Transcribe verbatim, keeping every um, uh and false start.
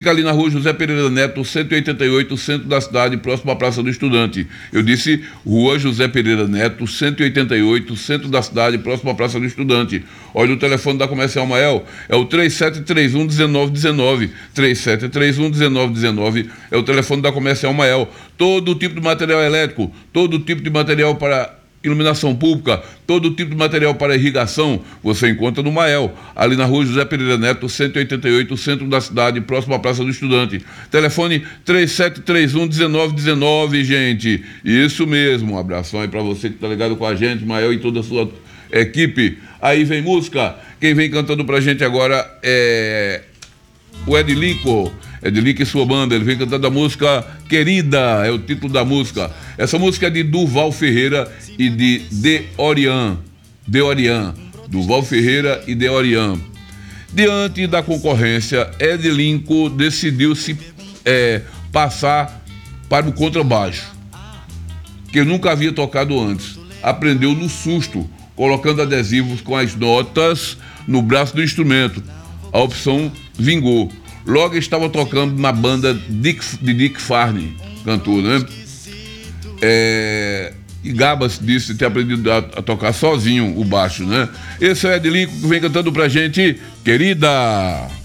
Fica ali na rua José Pereira Neto, cento e oitenta e oito, centro da cidade, próximo à Praça do Estudante. Eu disse rua José Pereira Neto, cento e oitenta e oito, centro da cidade, próximo à Praça do Estudante. Olha, o telefone da Comercial Mael é o três sete três um, um nove um nove. três sete três um, um nove um nove é o telefone da Comercial Mael. Todo tipo de material elétrico, todo tipo de material para iluminação pública, todo tipo de material para irrigação, você encontra no Mael, ali na rua José Pereira Neto, cento e oitenta e oito, centro da cidade, próximo à Praça do Estudante. Telefone três sete três um, um nove um nove, gente. Isso mesmo, um abração aí para você que tá ligado com a gente, Mael e toda a sua equipe. Aí vem música, quem vem cantando pra gente agora é o Edilico, Edilico e sua banda. Ele vem cantando a música Querida, é o título da música. Essa música é de Durval Ferreira e de Deorian, Deorian, Durval Ferreira e Deorian. Diante da concorrência, Edilico decidiu se é, passar para o contrabaixo, que nunca havia tocado antes. Aprendeu no susto, colocando adesivos com as notas no braço do instrumento. A opção vingou. Logo estava tocando na banda Dick, de Dick Farney, cantor, né? É, e Gabas disse ter aprendido a, a tocar sozinho o baixo, né? Esse é o Edilico que vem cantando pra gente, Querida.